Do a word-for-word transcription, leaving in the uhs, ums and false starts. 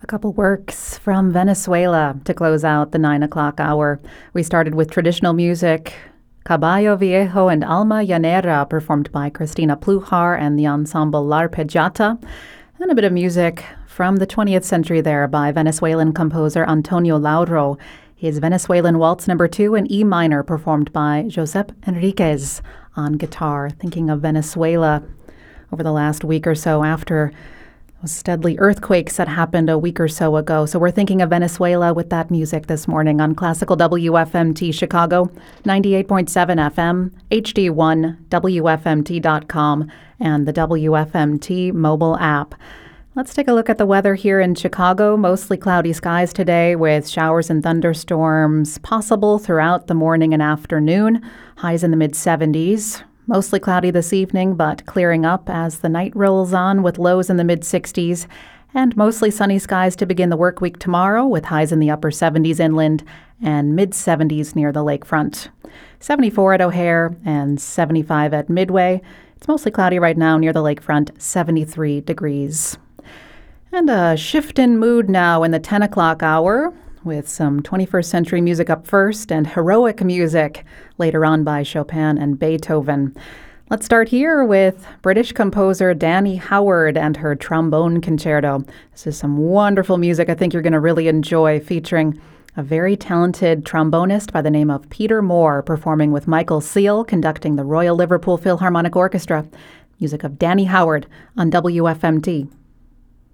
A couple works from Venezuela to close out the nine o'clock hour. We started with traditional music, Caballo Viejo and Alma Llanera, performed by Cristina Plujar and the ensemble L'Arpeggiata, and a bit of music from the twentieth century there by Venezuelan composer Antonio Lauro. His Venezuelan Waltz Number Two in E minor, performed by Josep Enriquez on guitar. Thinking of Venezuela over the last week or so after those deadly earthquakes that happened a week or so ago. So we're thinking of Venezuela with that music this morning on Classical W F M T Chicago, ninety-eight point seven F M, H D one, W F M T dot com, and the W F M T mobile app. Let's take a look at the weather here in Chicago. Mostly cloudy skies today with showers and thunderstorms possible throughout the morning and afternoon. Highs in the mid seventies. Mostly cloudy this evening, but clearing up as the night rolls on with lows in the mid sixties. And mostly sunny skies to begin the work week tomorrow with highs in the upper seventies inland and mid seventies near the lakefront. seventy-four at O'Hare and seventy-five at Midway. It's mostly cloudy right now near the lakefront, seventy-three degrees. And a shift in mood now in the ten o'clock hour with some twenty-first century music up first and heroic music later on by Chopin and Beethoven. Let's start here with British composer Danny Howard and her trombone concerto. This is some wonderful music I think you're going to really enjoy, featuring a very talented trombonist by the name of Peter Moore, performing with Michael Seal, conducting the Royal Liverpool Philharmonic Orchestra. Music of Danny Howard on W F M T.